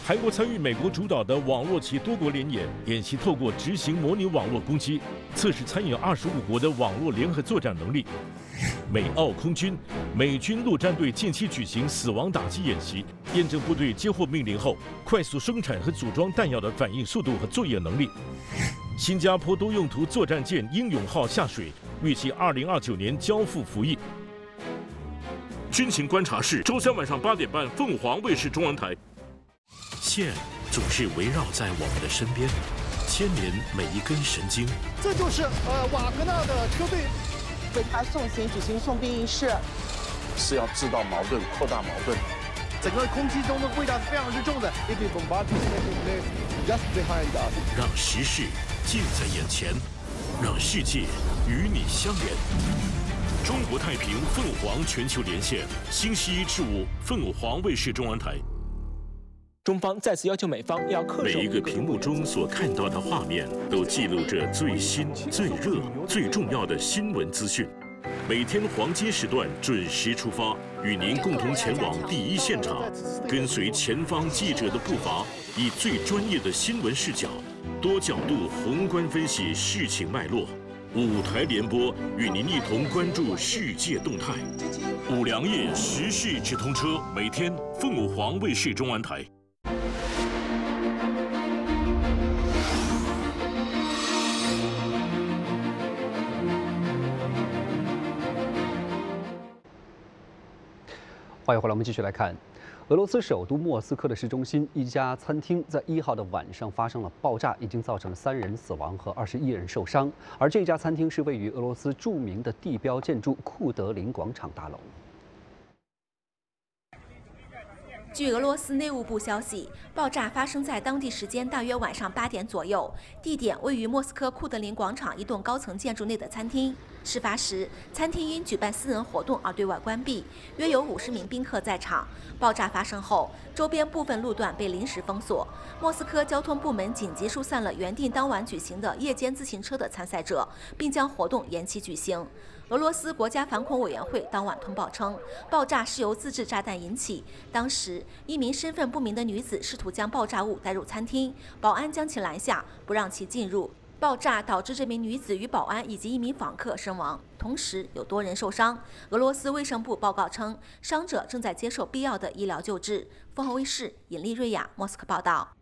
韩国参与美国主导的网络及多国联演，演习透过执行模拟网络攻击，测试参与25国的网络联合作战能力。美澳空军、美军陆战队近期举行死亡打击演习，验证部队接获命令后快速生产和组装弹药的反应速度和作业能力。新加坡多用途作战舰英勇号下水，预计2029年交付服役。军情观察室，周三晚上8点半，凤凰卫视中文台。线总是围绕在我们的身边，牵连每一根神经。 这就是瓦格纳的车队为他送行举行送殡仪式， 是要制造矛盾、扩大矛盾。 整个空气中的味道是非常之重的。 让时事近在眼前，让世界与你相连。中国太平凤凰全球连线，星期1至5，凤凰卫视中文台。 中方再次要求美方要恪守。 每一个屏幕中所看到的画面，都记录着最新、最热、最重要的新闻资讯。每天黄金时段准时出发，与您共同前往第一现场，跟随前方记者的步伐，以最专业的新闻视角，多角度宏观分析事情脉络。5台联播，与您一同关注世界动态。5粮液时事直通车，每天凤凰卫视中文台。 欢迎回来，我们继续来看，俄罗斯首都莫斯科的市中心一家餐厅在1号的晚上发生了爆炸，已经造成了3人死亡和21人受伤。而这家餐厅是位于俄罗斯著名的地标建筑库德林广场大楼。 据俄罗斯内务部消息，爆炸发生在当地时间大约晚上8点左右，地点位于莫斯科库德林广场一栋高层建筑内的餐厅。事发时，餐厅因举办私人活动而对外关闭，约有50名宾客在场。爆炸发生后，周边部分路段被临时封锁。莫斯科交通部门紧急疏散了原定当晚举行的夜间自行车的参赛者，并将活动延期举行。俄罗斯国家反恐委员会当晚通报称，爆炸是由自制炸弹引起。当时，一名身份不明的女子试图将爆炸物带入餐厅，保安将其拦下，不让其进入。爆炸导致这名女子与保安以及1名访客身亡，同时有多人受伤。俄罗斯卫生部报告称，伤者正在接受必要的医疗救治。凤凰卫视尹丽瑞亚莫斯科报道。